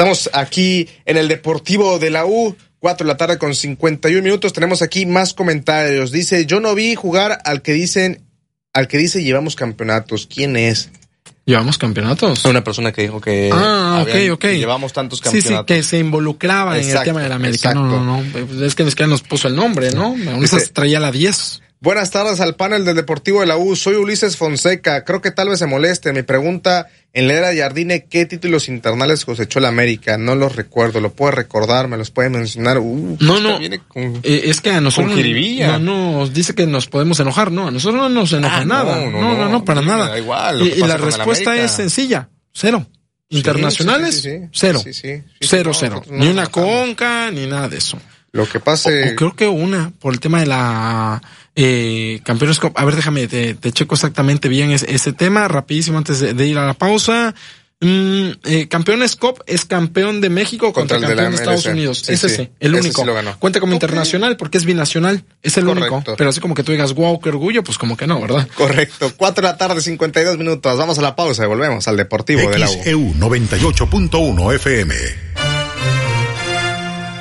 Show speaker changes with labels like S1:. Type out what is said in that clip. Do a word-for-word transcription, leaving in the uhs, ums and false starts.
S1: Estamos aquí en el Deportivo de la U, cuatro de la tarde con cincuenta y un minutos. Tenemos aquí más comentarios. Dice, yo no vi jugar al que dicen, al que dice llevamos campeonatos. ¿Quién es?
S2: ¿Llevamos campeonatos?
S1: Una persona que dijo que
S2: ah, okay, okay.
S1: llevamos tantos campeonatos.
S2: Sí, sí, que se involucraba exacto, en el tema de la América. Exacto. No, no, no. Es que es que nos puso el nombre, ¿no? Ulises traía la diez.
S1: Buenas tardes al panel del Deportivo de la U. Soy Ulises Fonseca. Creo que tal vez se moleste. Mi pregunta, en la era Jardine, ¿qué títulos internales cosechó la América? No los recuerdo. ¿Lo puede recordar? ¿Me los puede mencionar? Uh,
S2: no, no. Con, eh, es que a nosotros no, no nos dice que nos podemos enojar. No, a nosotros no nos enoja ah, nada. No, no, no, no, no para
S1: sí,
S2: nada.
S1: Da igual.
S2: Y, y la respuesta es sencilla. Cero. Internacionales, sí, sí, sí, sí. cero. Sí, sí, sí, sí, cero, no, cero. No, ni una conca, ni nada de eso.
S1: Lo que pasa
S2: o, o creo que una, por el tema de la eh, Campeones Cup. A ver, déjame, te, te checo exactamente bien ese, ese tema, rapidísimo antes de, de ir a la pausa. Mm, eh, Campeones Cup es campeón de México contra, contra campeón de, de Estados Unidos. Sí, ese sí, sí, el ese único. Sí cuenta como okay. internacional porque es binacional. Es el Correcto. único. Pero así como que tú digas, wow, qué orgullo, pues como que no, ¿verdad?
S1: Correcto. Cuatro de la tarde, cincuenta y dos minutos. Vamos a la pausa y volvemos al Deportivo de la U.
S3: X E U noventa y ocho punto uno F M.